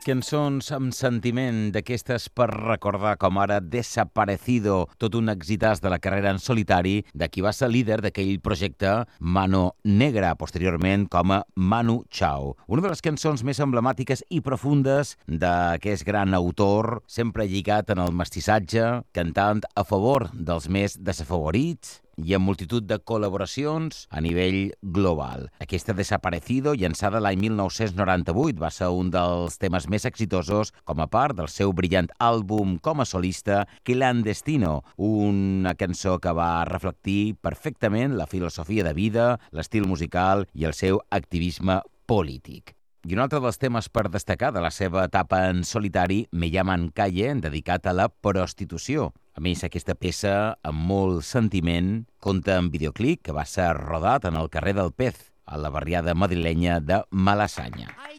Cançons amb sentiment d'aquestes per recordar, com ara Desaparecido, tot un exitàs de la carrera en solitari de qui va ser líder d'aquell projecte Mano Negra, posteriorment com a Manu Chao. Una de les cançons més emblemàtiques i profundes d'aquest gran autor, sempre lligat en el mestissatge, cantant a favor dels més desafavorits, i amb multitud de col·laboracions a nivell global. Aquesta Desaparecido, llançada l'any 1998, va ser un dels temes més exitosos com a part del seu brillant àlbum com a solista Clandestino, una cançó que va reflectir perfectament la filosofia de vida, l'estil musical i el seu activisme polític. I un altre dels temes per destacar de la seva etapa en solitari, Me llaman Calle, dedicat a la prostitució. A més, aquesta peça, amb molt sentiment, compta amb videoclip que va ser rodat en el carrer del Pez, a la barriada madrilenya de Malasaña.